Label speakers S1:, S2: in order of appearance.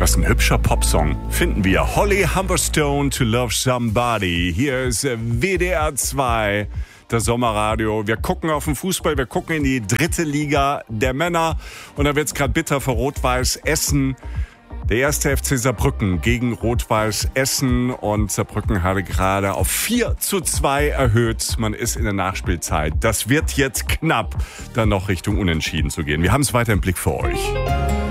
S1: Was ein hübscher Popsong. Finden wir Holly Humberstone, To Love Somebody. Hier ist WDR 2, das Sommerradio. Wir gucken auf den Fußball, wir gucken in die 3. Liga der Männer. Und da wird es gerade bitter für Rot-Weiß Essen. Der 1. FC Saarbrücken gegen Rot-Weiß Essen. Und Saarbrücken hatte gerade auf 4:2 erhöht. Man ist in der Nachspielzeit. Das wird jetzt knapp, dann noch Richtung Unentschieden zu gehen. Wir haben es weiter im Blick für euch.